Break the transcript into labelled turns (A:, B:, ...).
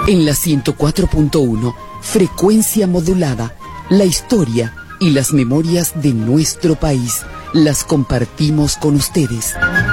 A: En la 104.1, frecuencia modulada, la historia y las memorias de nuestro país las compartimos con ustedes.